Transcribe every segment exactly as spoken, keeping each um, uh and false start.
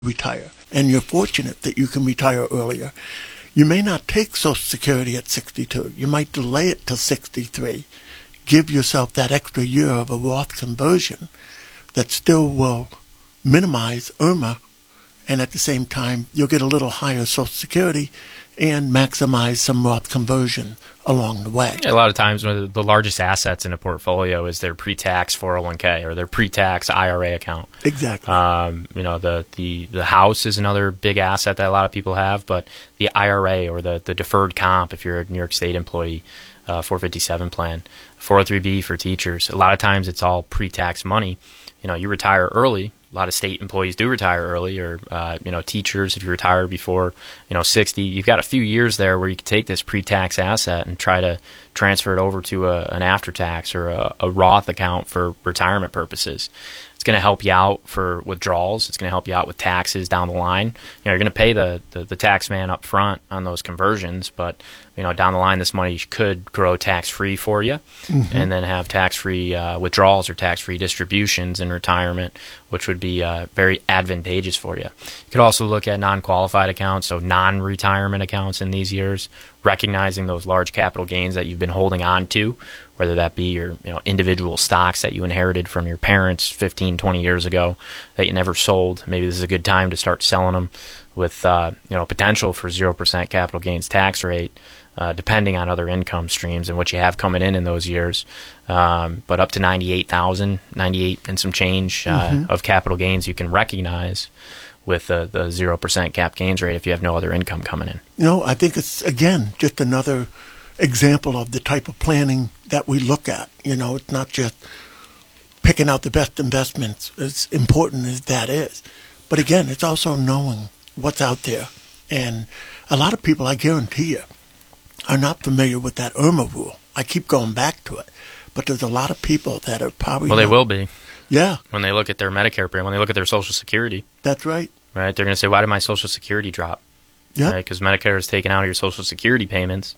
retire. And you're fortunate that you can retire earlier. You may not take Social Security at sixty-two. You might delay it to sixty-three. Give yourself that extra year of a Roth conversion that still will minimize I R M A, and at the same time, you'll get a little higher Social Security and maximize some Roth conversion along the way. A lot of times, one of the largest assets in a portfolio is their pre-tax four oh one k or their pre-tax I R A account. Exactly. Um, you know, the, the, the house is another big asset that a lot of people have, but the I R A or the, the deferred comp, if you're a New York State employee, uh, four fifty-seven plan, four oh three b for teachers, a lot of times it's all pre-tax money. You know, you retire early. A lot of state employees do retire early, or uh, you know, teachers, if you retire before you know sixty, you've got a few years there where you can take this pre-tax asset and try to transfer it over to a, an after-tax or a, a Roth account for retirement purposes. It's going to help you out for withdrawals. It's going to help you out with taxes down the line. You know, you're going to pay the, the, the tax man up front on those conversions, but you know, down the line, this money could grow tax-free for you, mm-hmm. and then have tax-free uh, withdrawals or tax-free distributions in retirement, which would be uh, very advantageous for you. You could also look at non-qualified accounts, so non-retirement accounts in these years, recognizing those large capital gains that you've been holding on to, whether that be your you know individual stocks that you inherited from your parents fifteen, twenty years ago that you never sold. Maybe this is a good time to start selling them with uh, you know potential for zero percent capital gains tax rate, uh, depending on other income streams and what you have coming in in those years. Um, but up to ninety-eight thousand, ninety-eight and some change uh, mm-hmm. of capital gains you can recognize with the, the zero percent cap gains rate if you have no other income coming in. You know, I think it's, again, just another example of the type of planning that we look at. You know, it's not just picking out the best investments, as important as that is. But again, it's also knowing what's out there. And a lot of people, I guarantee you, are not familiar with that I R M A rule. I keep going back to it. But there's a lot of people that are probably Well, they not, will be. Yeah. When they look at their Medicare premium, when they look at their Social Security. That's right. Right? They're going to say, why did my Social Security drop? Yeah. Because right? Medicare is taking out of your Social Security payments.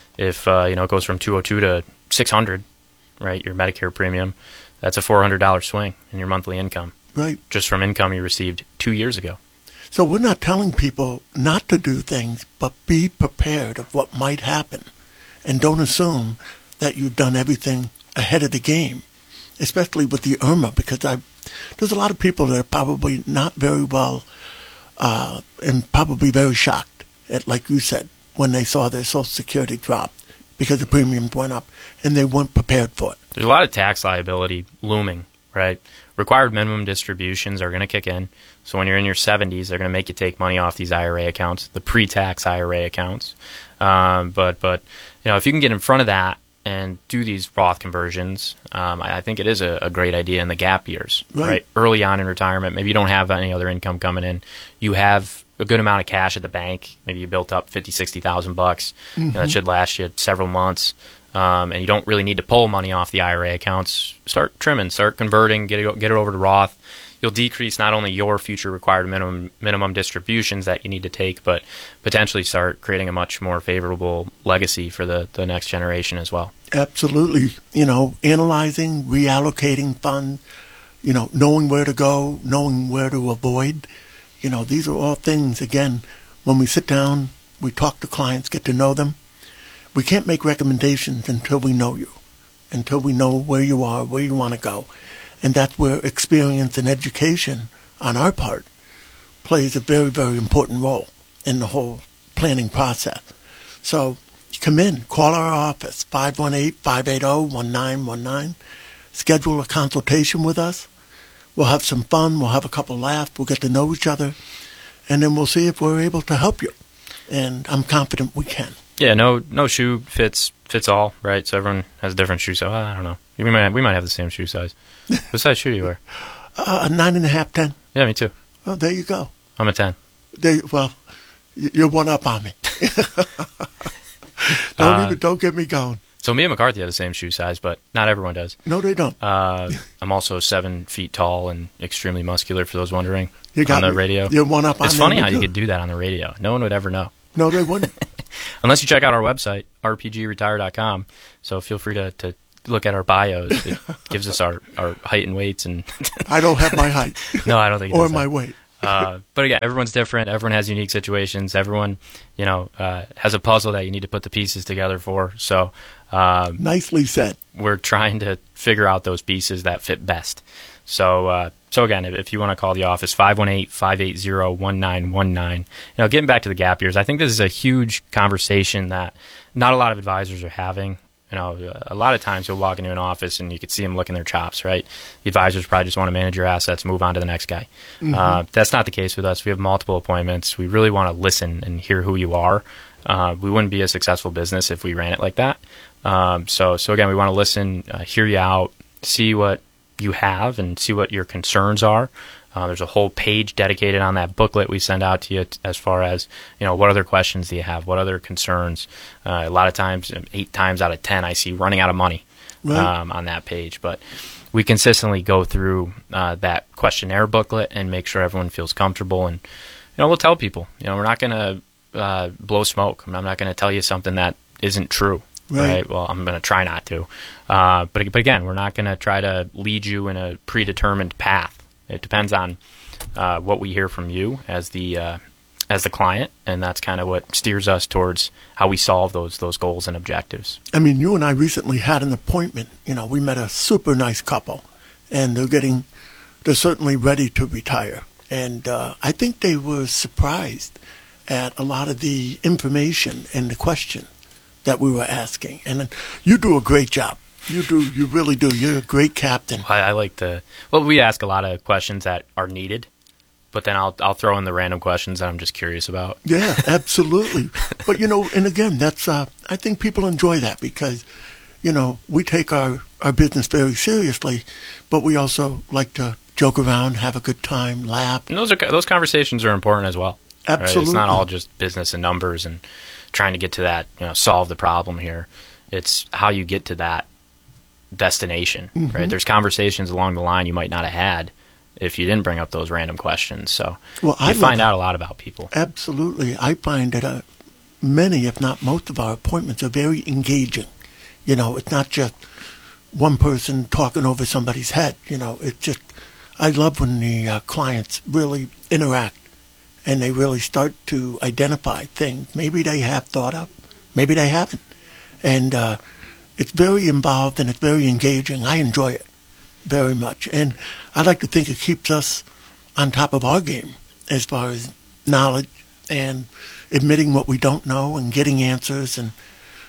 If uh, you know it goes from two oh two to six hundred, right, your Medicare premium, that's a four hundred dollars swing in your monthly income. Right. Just from income you received two years ago. So we're not telling people not to do things, but be prepared of what might happen. And don't assume that you've done everything ahead of the game, especially with the I R M A, because I, there's a lot of people that are probably not very well uh, and probably very shocked at, like you said, when they saw their Social Security drop because the premiums went up and they weren't prepared for it. There's a lot of tax liability looming, right? Required minimum distributions are going to kick in. So when you're in your seventies, they're going to make you take money off these I R A accounts, the pre-tax I R A accounts. Um, but, but you know, if you can get in front of that and do these Roth conversions, um, I, I think it is a, a great idea in the gap years, right. right? Early on in retirement, maybe you don't have any other income coming in. You have a good amount of cash at the bank. Maybe you built up fifty, sixty thousand bucks. Mm-hmm. You know, that should last you several months. Um, and you don't really need to pull money off the I R A accounts. Start trimming, start converting, get it, get it over to Roth. You'll decrease not only your future required minimum minimum distributions that you need to take, but potentially start creating a much more favorable legacy for the, the next generation as well. Absolutely. You know, analyzing, reallocating funds, you know, knowing where to go, knowing where to avoid. You know, these are all things, again, when we sit down, we talk to clients, get to know them. We can't make recommendations until we know you, until we know where you are, where you want to go. And that's where experience and education on our part plays a very, very important role in the whole planning process. So come in, call our office, five one eight, five eight zero, one nine one nine. Schedule a consultation with us. We'll have some fun. We'll have a couple laughs. We'll get to know each other. And then we'll see if we're able to help you. And I'm confident we can. Yeah, no no shoe fits fits all, right? So everyone has a different shoe size. I don't know. We might have, we might have the same shoe size. What size shoe do you wear? Uh, a nine and a half, ten. Yeah, me too. Oh, there you go. I'm a ten. There, well, you're one up on me. don't uh, even don't get me going. So me and McCarthy have the same shoe size, but not everyone does. No, they don't. Uh, I'm also seven feet tall and extremely muscular, for those wondering, you got on the me. radio. You're one up on me. It's funny how you could do that on the radio. No one would ever know. No, they wouldn't. Unless you check out our website, r p g retire dot com. So feel free to, to look at our bios. It gives us our, our height and weights. And I don't have my height. No, I don't think it Or does my that. weight. Uh, but again, everyone's different. Everyone has unique situations. Everyone, you know, uh, has a puzzle that you need to put the pieces together for. So, um, nicely said. We're trying to figure out those pieces that fit best. So, uh, so again, if, if you want to call the office, five one eight, five eight zero, one nine one nine. You know, getting back to the gap years, I think this is a huge conversation that not a lot of advisors are having. You know, a lot of times you'll walk into an office and you could see them licking their chops, right? The advisors probably just want to manage your assets, move on to the next guy. Mm-hmm. Uh, that's not the case with us. We have multiple appointments. We really want to listen and hear who you are. Uh, we wouldn't be a successful business if we ran it like that. Um, so, so again, we want to listen, uh, hear you out, see what you have, and see what your concerns are. Uh, there's a whole page dedicated on that booklet we send out to you t- as far as, you know, what other questions do you have? What other concerns? Uh, a lot of times, eight times out of ten, I see running out of money right. um, on that page. But we consistently go through uh, that questionnaire booklet and make sure everyone feels comfortable. And, you know, we'll tell people, you know, we're not going to uh, blow smoke. I'm not going to tell you something that isn't true. Right. right. Well, I'm going to try not to. Uh, but, but again, we're not going to try to lead you in a predetermined path. It depends on uh, what we hear from you as the uh, as the client, and that's kind of what steers us towards how we solve those those goals and objectives. I mean, you and I recently had an appointment. You know, we met a super nice couple, and they're getting they're certainly ready to retire, and uh, I think they were surprised at a lot of the information and the question that we were asking, and you do a great job. You do. You really do. You're a great captain. I, I like to. Well, we ask a lot of questions that are needed, but then I'll I'll throw in the random questions that I'm just curious about. Yeah, absolutely. But you know, and again, that's. Uh, I think people enjoy that because, you know, we take our, our business very seriously, but we also like to joke around, have a good time, laugh. And those are those conversations are important as well. Absolutely, right? It's not all just business and numbers and trying to get to that. You know, solve the problem here. It's how you get to that destination, mm-hmm. right? There's conversations along the line you might not have had if you didn't bring up those random questions. So well, you I find out a lot about people. Absolutely. I find that uh, many, if not most of our appointments are very engaging. You know, it's not just one person talking over somebody's head. You know, it's just, I love when the uh, clients really interact and they really start to identify things maybe they have thought of, maybe they haven't. And, uh, it's very involved and it's very engaging. I enjoy it very much. And I like to think it keeps us on top of our game as far as knowledge and admitting what we don't know and getting answers. And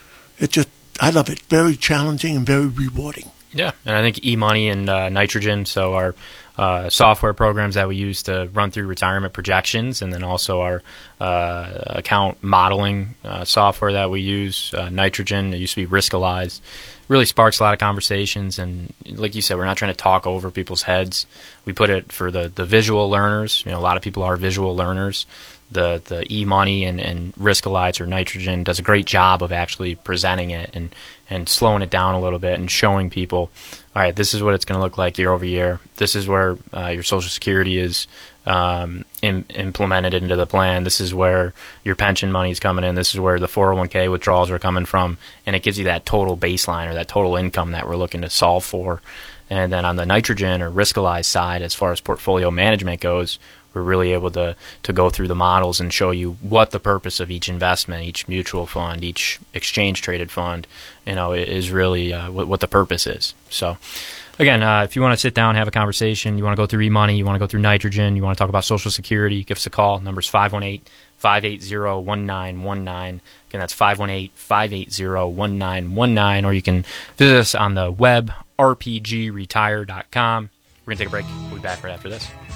it just, I love it. Very challenging and very rewarding. Yeah, and I think eMoney and uh, Nitrogen, so our uh, software programs that we use to run through retirement projections, and then also our uh, account modeling uh, software that we use, uh, Nitrogen, it used to be Riskalyze, really sparks a lot of conversations. And like you said, we're not trying to talk over people's heads. We put it for the, the visual learners. You know, a lot of people are visual learners. The the eMoney and, and Riskalyze or Nitrogen does a great job of actually presenting it and, and slowing it down a little bit and showing people, all right, this is what it's going to look like year over year. This is where uh, your Social Security is um, in, implemented into the plan. This is where your pension money is coming in. This is where the four oh one k withdrawals are coming from. And it gives you that total baseline or that total income that we're looking to solve for. And then on the Nitrogen or Riskalyze side, as far as portfolio management goes, we're really able to, to go through the models and show you what the purpose of each investment, each mutual fund, each exchange-traded fund, you know, is really uh, what, what the purpose is. So, again, uh, if you want to sit down, have a conversation, you want to go through eMoney, you want to go through Nitrogen, you want to talk about Social Security, give us a call. Number's five one eight, five eight zero, one nine one nine. Again, that's five one eight, five eight zero, one nine one nine. Or you can visit us on the web, r p g retire dot com. We're going to take a break. We'll be back right after this.